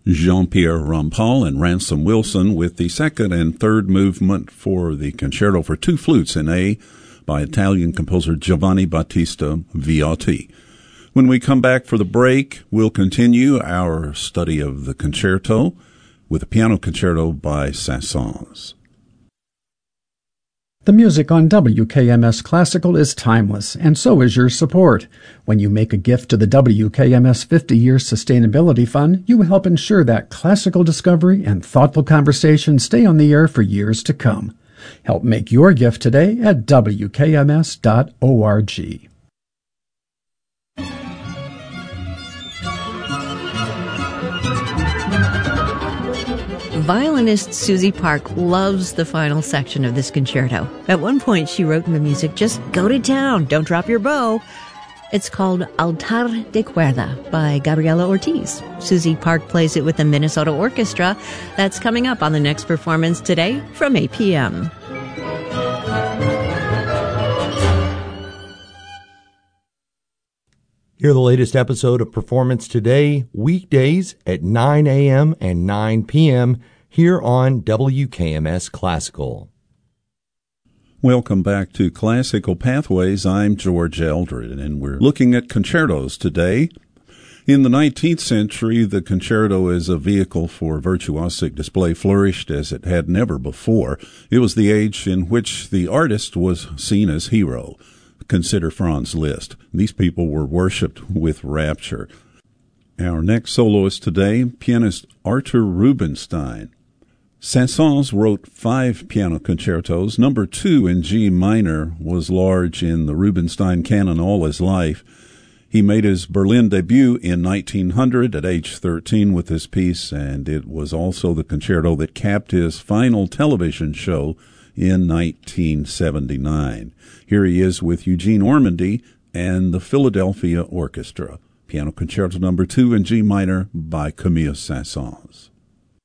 Jean-Pierre Rampal and Ransom Wilson with the second and third movement for the Concerto for Two Flutes in A by Italian composer Giovanni Battista Viotti. When we come back for the break, we'll continue our study of the concerto with a piano concerto by Saint-Saëns. The music on WKMS Classical is timeless, and so is your support. When you make a gift to the WKMS 50-Year Sustainability Fund, you help ensure that classical discovery and thoughtful conversation stay on the air for years to come. Help make your gift today at WKMS.org. Violinist Susie Park loves the final section of this concerto. At one point, she wrote in the music, "Just go to town, don't drop your bow." It's called Altar de Cuerda by Gabriela Ortiz. Susie Park plays it with the Minnesota Orchestra. That's coming up on the next performance today from 8 p.m. Hear the latest episode of Performance Today, weekdays at 9 a.m. and 9 p.m. here on WKMS Classical. Welcome back to Classical Pathways. I'm George Eldred, and we're looking at concertos today. In the 19th century, the concerto as a vehicle for virtuosic display flourished as it had never before. It was the age in which the artist was seen as hero. Consider Franz Liszt. These people were worshipped with rapture. Our next soloist today, pianist Arthur Rubinstein. Saint-Saëns wrote 5 piano concertos. Number 2 in G minor was large in the Rubinstein canon all his life. He made his Berlin debut in 1900 at age 13 with this piece, and it was also the concerto that capped his final television show in 1979. Here he is with Eugene Ormandy and the Philadelphia Orchestra. Piano Concerto Number 2 in G minor by Camille Saint-Saëns.